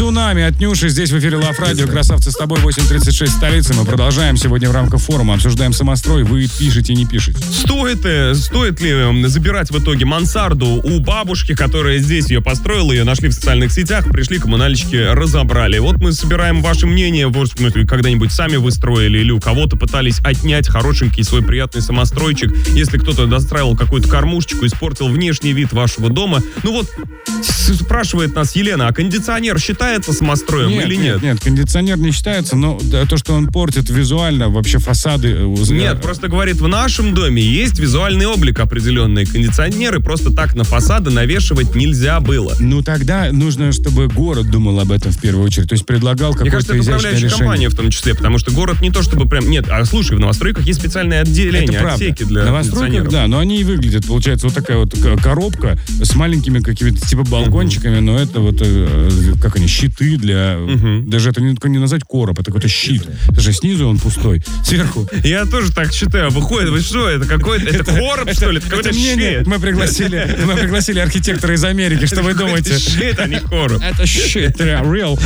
«Цунами» от Нюши. Здесь в эфире Лав Радио. Красавцы, с тобой 8:36 столицы. Мы продолжаем сегодня в рамках форума. Обсуждаем самострой. Вы пишете, не пишете. Стоит ли забирать в итоге мансарду у бабушки, которая здесь ее построила, ее нашли в социальных сетях, пришли коммунальщики, разобрали. Вот мы собираем ваше мнение, когда-нибудь сами вы строили или у кого-то пытались отнять хорошенький свой приятный самостройчик. Если кто-то достраивал какую-то кормушечку, испортил внешний вид вашего дома. Ну вот, спрашивает нас Елена, а кондиционер считается самостроем или нет? Нет, кондиционер не считается, но то, что он портит визуально вообще фасады... Нет, просто говорит, в нашем доме есть визуальный облик определенный. Кондиционеры просто так на фасады навешивать нельзя было. Ну тогда нужно, чтобы город думал об этом в первую очередь. То есть предлагал какое-то изящное решение. Мне кажется, это управляющая компания в том числе, потому что город не то чтобы прям... Нет, слушай, в новостройках есть специальные отделения, отсеки для кондиционеров. Да, но они и выглядят, получается, вот такая вот коробка с маленькими какими-то типа балкончиками, но это вот, как они, щиты для... Даже это не назвать короб, это какой-то щит. Даже снизу он пустой, сверху... Я тоже так считаю. Выходит, вы что, это какой-то... Это короб, что ли? Это какой-то щит. Мы пригласили архитектора из Америки, что вы думаете? Это щит, а не короб. Это щит, real.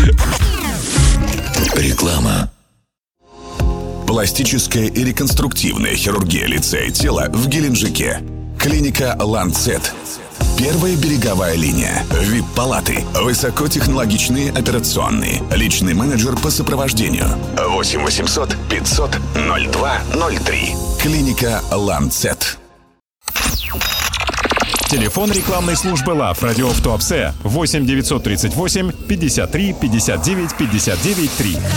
Реклама. Пластическая и реконструктивная хирургия лица и тела в Геленджике. Клиника «Ланцет». Первая береговая линия. ВИП-палаты. Высокотехнологичные операционные. Личный менеджер по сопровождению. 8 800 500 02 03. Клиника «Ланцет». Телефон рекламной службы Лав Радио в Туапсе 8 938 53 59 59 3.